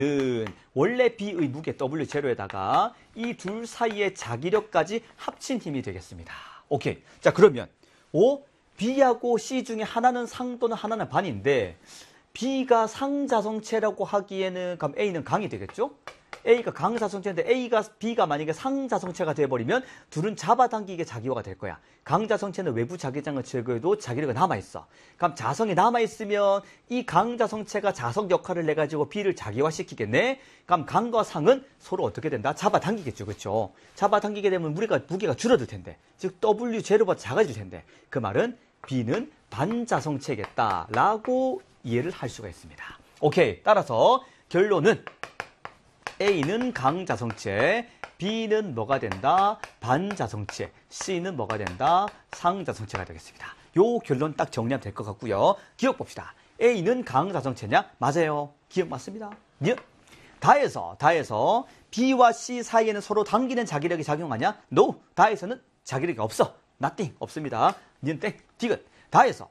원래 B의 무게 W0에다가 이 둘 사이의 자기력까지 합친 힘이 되겠습니다. 오케이. 자, 그러면 B하고 C 중에 하나는 상 또는 하나는 반인데 B가 상자성체라고 하기에는 그럼 A는 강이 되겠죠? A가 강자성체인데 B가 만약에 상자성체가 돼버리면 둘은 잡아당기게 자기화가 될 거야. 강자성체는 외부 자기장을 제거해도 자기력이 남아있어. 그럼 자성이 남아있으면 이 강자성체가 자성 역할을 내가지고 B를 자기화시키겠네? 그럼 강과 상은 서로 어떻게 된다? 잡아당기겠죠. 그렇죠? 잡아당기게 되면 무게가 줄어들 텐데. 즉 W0보다 작아질 텐데. 그 말은 B는 반자성체겠다라고 이해를 할 수가 있습니다. 오케이. 따라서 결론은 A는 강자성체, B는 뭐가 된다? 반자성체, C는 뭐가 된다? 상자성체가 되겠습니다. 요 결론 딱 정리하면 될 것 같고요. 기억 봅시다. A는 강자성체냐? 맞아요. 기억 맞습니다. 다에서 B와 C 사이에는 서로 당기는 자기력이 작용하냐? No. 다에서는 자기력이 없어. nothing. 없습니다. 니은 땡. 디귿. 다에서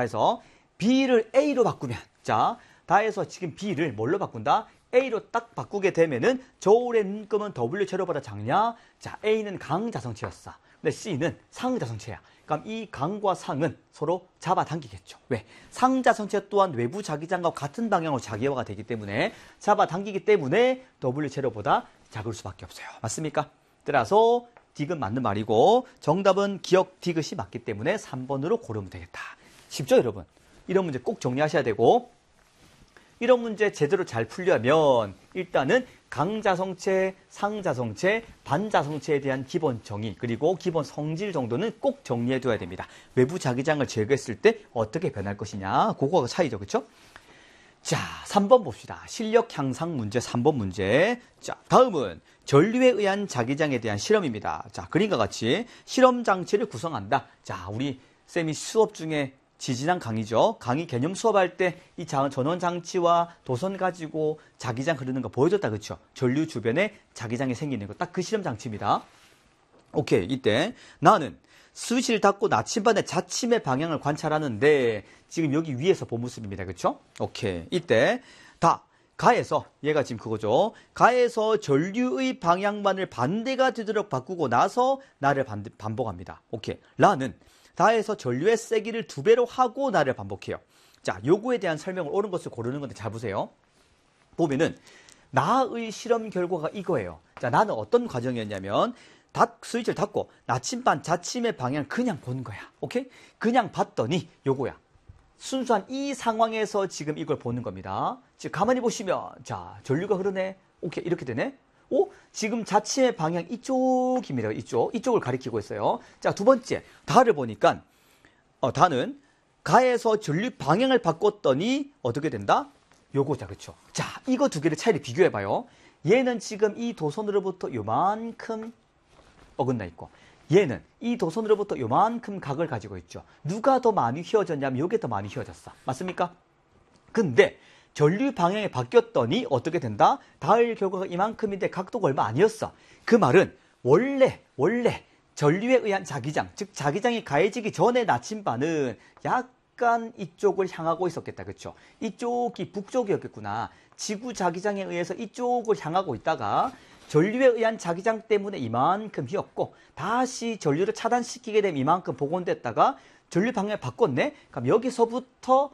B를 A로 바꾸면, 자, 다에서 지금 B를 뭘로 바꾼다? A로 딱 바꾸게 되면은 저울의 눈금은 W0보다 작냐? 자, A는 강자성체였어. 근데 C는 상자성체야. 그럼 이 강과 상은 서로 잡아당기겠죠. 왜? 상자성체 또한 외부 자기장과 같은 방향으로 자기화가 되기 때문에 잡아당기기 때문에 W0보다 작을 수밖에 없어요. 맞습니까? 따라서 디귿 맞는 말이고 정답은 기억 디귿이 맞기 때문에 3번으로 고르면 되겠다. 쉽죠, 여러분? 이런 문제 꼭 정리하셔야 되고 이런 문제 제대로 잘 풀려면 일단은 강자성체, 상자성체, 반자성체에 대한 기본 정의 그리고 기본 성질 정도는 꼭 정리해둬야 됩니다. 외부 자기장을 제거했을 때 어떻게 변할 것이냐 그거가 차이죠. 그렇죠? 자, 3번 봅시다. 실력 향상 문제 3번 문제. 자, 다음은 전류에 의한 자기장에 대한 실험입니다. 자, 그림과 같이 실험 장치를 구성한다. 자, 우리 쌤이 수업 중에 지지난 강의죠. 강의 개념 수업할 때 이 전원 장치와 도선 가지고 자기장 흐르는 거 보여줬다. 그렇죠? 전류 주변에 자기장이 생기는 거 딱 그 실험 장치입니다. 오케이. 이때 나는 스위치를 닫고 나침반의 자침의 방향을 관찰하는데 지금 여기 위에서 본 모습입니다. 그렇죠? 오케이. 이때 가에서 얘가 지금 그거죠. 가에서 전류의 방향만을 반대가 되도록 바꾸고 나서 나를 반복합니다. 오케이. 라는 다에서 전류의 세기를 2배로 하고 나를 반복해요. 자, 요거에 대한 설명을 옳은 것을 고르는 건데 잘 보세요. 보면은 나의 실험 결과가 이거예요. 자, 나는 어떤 과정이었냐면 스위치를 닫고 나침반 자침의 방향 그냥 본 거야. 오케이? 그냥 봤더니 요거야. 순수한 이 상황에서 지금 이걸 보는 겁니다. 지금 가만히 보시면 자, 전류가 흐르네. 오케이, 이렇게 되네. 지금 자침의 방향 이쪽입니다. 이쪽을 가리키고 있어요. 자, 두 번째, 다를 보니까 다는 가에서 전류 방향을 바꿨더니 어떻게 된다? 요거자, 그렇죠? 자, 이거 두 개를 차이를 비교해봐요. 얘는 지금 이 도선으로부터 요만큼 어긋나 있고 얘는 이 도선으로부터 요만큼 각을 가지고 있죠. 누가 더 많이 휘어졌냐면 요게 더 많이 휘어졌어. 맞습니까? 근데 전류 방향이 바뀌었더니 어떻게 된다? 닿을 결과가 이만큼인데 각도가 얼마 아니었어. 그 말은 원래 전류에 의한 자기장, 즉 자기장이 가해지기 전에 나침반은 약간 이쪽을 향하고 있었겠다. 그렇죠? 이쪽이 북쪽이었겠구나. 지구 자기장에 의해서 이쪽을 향하고 있다가 전류에 의한 자기장 때문에 이만큼 휘었고 다시 전류를 차단시키게 되면 이만큼 복원됐다가 전류 방향을 바꿨네? 그럼 여기서부터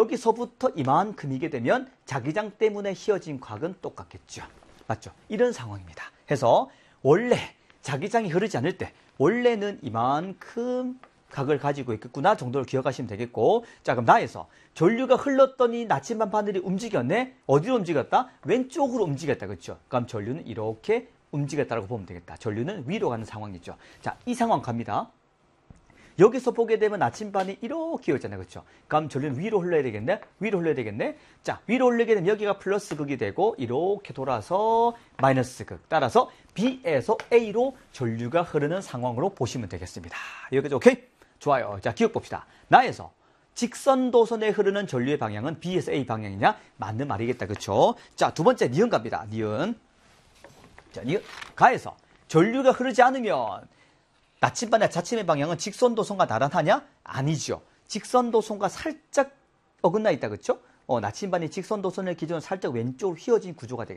이만큼이게 되면 자기장 때문에 휘어진 각은 똑같겠죠. 맞죠? 이런 상황입니다. 해서 원래 자기장이 흐르지 않을 때 원래는 이만큼 각을 가지고 있겠구나 정도를 기억하시면 되겠고, 자, 그럼 나에서 전류가 흘렀더니 나침반 바늘이 움직였네? 어디로 움직였다? 왼쪽으로 움직였다. 그렇죠? 그럼 전류는 이렇게 움직였다고 보면 되겠다. 전류는 위로 가는 상황이죠. 자, 이 상황 갑니다. 여기서 보게 되면 나침반이 이렇게 있잖아요. 그렇죠? 그럼 전류는 위로 흘러야 되겠네? 위로 흘러야 되겠네? 자, 위로 흘러게 되면 여기가 플러스 극이 되고 이렇게 돌아서 마이너스 극. 따라서 B에서 A로 전류가 흐르는 상황으로 보시면 되겠습니다. 여기까지 오케이? 좋아요. 자, 기억 봅시다. 나에서 직선 도선에 흐르는 전류의 방향은 B에서 A 방향이냐? 맞는 말이겠다. 그렇죠? 자, 두 번째 니은 갑니다. 니은. 자, 니은. 가에서 전류가 흐르지 않으면 나침반의 자침의 방향은 직선 도선과 나란하냐? 아니죠. 직선 도선과 살짝 어긋나 있다. 그렇죠? 나침반이 직선 도선을 기준으로 살짝 왼쪽으로 휘어진 구조가 되겠다.